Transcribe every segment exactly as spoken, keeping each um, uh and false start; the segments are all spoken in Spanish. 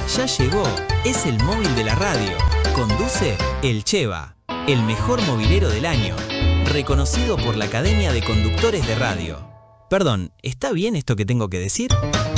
Ya llegó, es el móvil de la radio. Conduce El Cheva, el mejor movilero del año, reconocido por la Academia de Conductores de Radio. Perdón, ¿está bien esto que tengo que decir?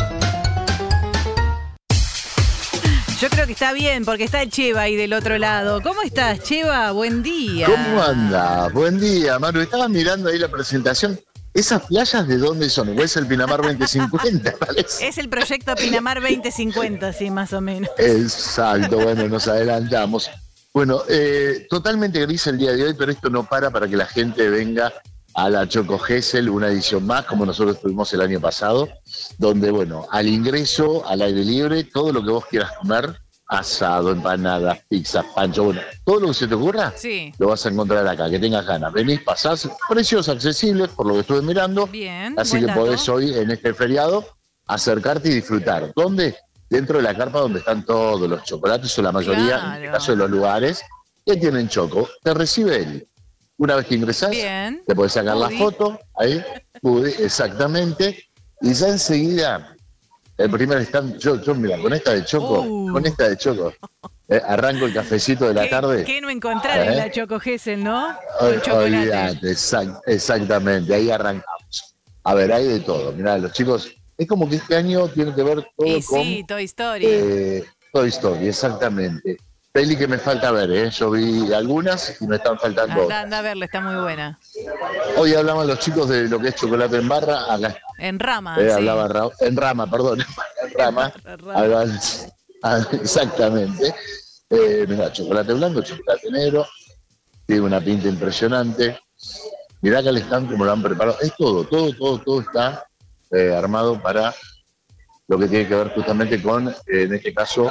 Yo creo que está bien, porque está el Cheva ahí del otro lado. ¿Cómo estás, Cheva? Buen día. ¿Cómo andás? Buen día, Manu. Estaba mirando ahí la presentación. ¿Esas playas de dónde son? ¿O es el Pinamar veinte cincuenta, parece? Es el proyecto Pinamar veinte cincuenta, sí, más o menos. Exacto, bueno, nos adelantamos. Bueno, eh, totalmente gris el día de hoy, pero esto no para para que la gente venga a la Choco Gesell, una edición más, como nosotros tuvimos el año pasado, donde, bueno, al ingreso, al aire libre, todo lo que vos quieras comer, asado, empanadas, pizzas, pancho, bueno, todo lo que se te ocurra, sí, lo vas a encontrar acá, que tengas ganas. Venís, pasás, precios accesibles, por lo que estuve mirando, bien, así que dato. podés hoy, en este feriado, acercarte y disfrutar. ¿Dónde? Dentro de la carpa donde están todos los chocolates, o la mayoría, Claro. en este caso de los lugares, que tienen choco. Te recibe él. Una vez que ingresás, bien. te podés sacar Pudi. la foto, ahí, Pudi, exactamente, y ya enseguida, el primer stand, yo, yo mira, con esta de choco, Uh. con esta de choco, eh, arranco el cafecito de la ¿Qué, tarde. qué no encontrar ¿Eh? en la Choco Gesell, no? Ol- Con chocolate. olvidate, exact- exactamente, ahí arrancamos. A ver, hay de todo. Mirá, los chicos, es como que este año tiene que ver todo Y con sí, Toy Story. eh, Toy Story, exactamente. Peli que me falta ver, ¿eh? Yo vi algunas y me están faltando Anda, otras. anda a verla, está muy buena. Hoy hablaban los chicos de lo que es chocolate en barra, acá En Rama, eh, sí. hablaba Ra- en rama, perdón, en rama, Rama. hablaban- ah, exactamente. Eh, mirá, chocolate blanco, chocolate negro, tiene una pinta impresionante. Mirá que el stand como lo han preparado, es todo, todo, todo, todo está eh, armado para lo que tiene que ver justamente con, eh, en este caso,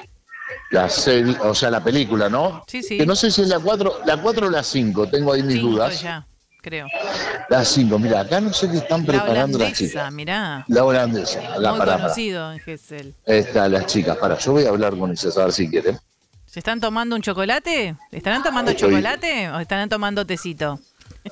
la serie, o sea, la película, ¿no? Sí, sí. Que no sé si es la cuatro, la cuatro o la cinco, tengo ahí mis Cinco dudas. ya, creo. La cinco, mira, acá no sé qué están La preparando las holandesa, chicas. mirá. La holandesa, la Muy para, para. conocido en Gesell. Están las chicas, para, yo voy a hablar con ellas a ver si quieren. ¿Se están tomando un chocolate? ¿Estarán tomando Estoy- chocolate o estarán tomando tecito?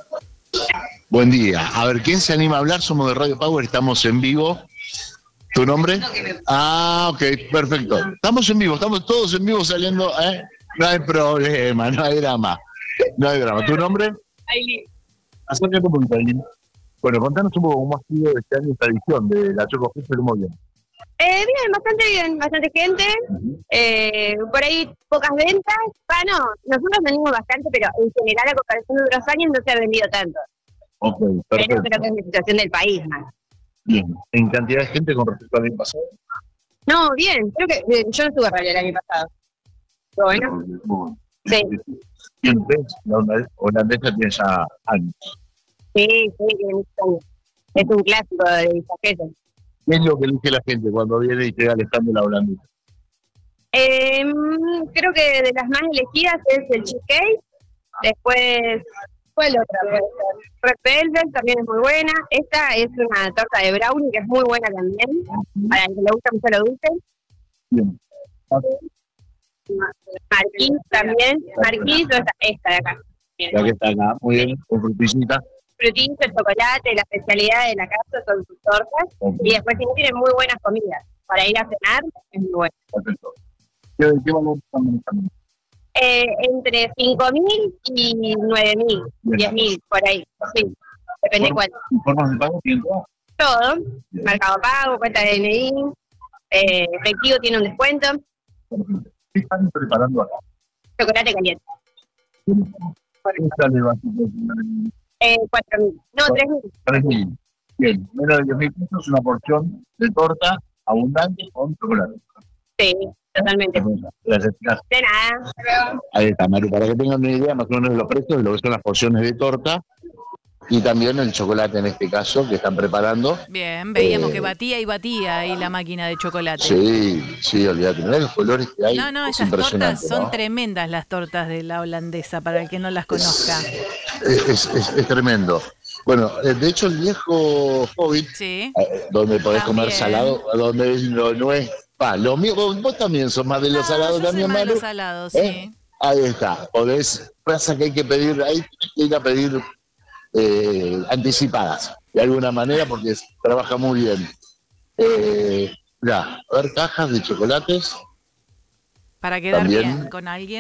Buen día. A ver, ¿quién se anima a hablar? Somos de Radio Power, estamos en vivo. ¿Tu nombre? Ah, ok, perfecto. Estamos en vivo, estamos todos en vivo saliendo, ¿eh? No hay problema, no hay drama. No hay drama. ¿Tu nombre? Aileen. Acércate un poquito, Aileen. Bueno, contanos un poco cómo ha sido este año esta edición de la Choco Gesell, muy bien. Eh, bien, bastante bien, bastante gente. Eh, por ahí pocas ventas. Bueno, nosotros vendimos bastante, pero en general a comparación de otros años no se ha vendido tanto. Ok, Pero perfecto. creo que es la situación del país más. Bien. ¿En cantidad de gente con respecto al año pasado? No, bien, creo que eh, yo no estuve realidad el año pasado. Pero bueno, Bueno. sí, ¿Quién ves? La holandesa holandesa tiene ya años. sí, sí, tiene muchos años. Es un clásico de Visajeto. ¿Qué es lo que elige la gente cuando viene y llega al stand de la holandesa? Eh, creo que de las más elegidas es el cheesecake. Después, ¿cuál otra puede ser? Red Velvet también es muy buena. Esta es una torta de brownie que es muy buena también. Para el que le gusta mucho lo dulce. Bien. Marquís también. Marquís, o esta, esta de acá. La que está acá, muy bien, con frutillita. Frutilla, el chocolate, la especialidad de la casa son sus tortas. Ok. Y después también tienen muy buenas comidas. Para ir a cenar es muy bueno. Perfecto. ¿Qué, qué valor están manejando? Eh, entre cinco mil y nueve mil, diez mil, por ahí. Sí, depende cuál. ¿Formas de pago tienen todas? Todo, Mercado Pago, cuenta de N I, eh, efectivo tiene un descuento, Perfecto. ¿Qué están preparando acá? chocolate caliente. ¿Qué sale básico? Eh, cuatro mil, no, tres mil. tres mil. Bien, menos de diez mil pesos, una porción de torta abundante con chocolate. Sí, totalmente. Gracias, gracias. De nada. Ahí está, Maru, para que tengan una idea más o menos de los precios de lo que son las porciones de torta y también el chocolate en este caso que están preparando. Bien, veíamos Eh, que batía y batía ahí la máquina de chocolate. Sí, sí, olvídate, mirá los colores que hay. No, no, es esas tortas impresionante, son ¿no? tremendas, las tortas de la holandesa, para el que no las conozca. Es, es- es- es tremendo. Bueno, eh, de hecho el viejo Hobbit, Sí, eh, donde podés También. comer salado, donde no, no es pa, lo mío, vos, vos también sos más de los No, salados yo soy también, más de Manu. los salados, ¿Eh? sí. Ahí está, podés, pasa que hay que pedir, hay que ir a pedir eh, anticipadas, de alguna manera, porque es- trabaja muy bien. Eh, mirá, a ver, cajas de chocolates, Para quedar También. bien con alguien.